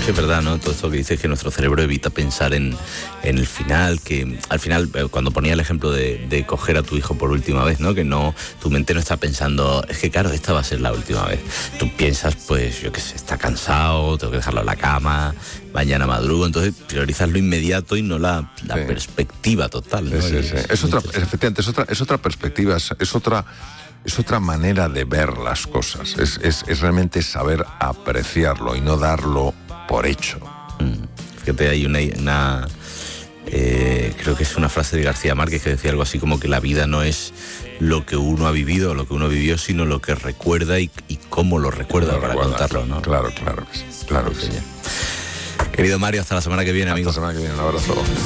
que es verdad, ¿no? Todo esto que dices, que nuestro cerebro evita pensar en el final, que al final, cuando ponía el ejemplo de coger a tu hijo por última vez, ¿no? Que no, tu mente no está pensando, es que claro, esta va a ser la última vez. Tú piensas, pues, yo qué sé, está cansado, tengo que dejarlo en la cama, mañana madrugo, entonces priorizas lo inmediato y no la perspectiva total, ¿no? Sí. Efectivamente, es otra perspectiva, es otra manera de ver las cosas. Es realmente saber apreciarlo y no darlo por hecho. Fíjate, hay una creo que es una frase de García Márquez que decía algo así como que la vida no es lo que uno ha vivido o lo que uno vivió, sino lo que recuerda y cómo lo recuerda para contarlo, ¿no? Claro que sí. Querido Mario, hasta la semana que viene, amigo. Hasta la semana que viene, un abrazo.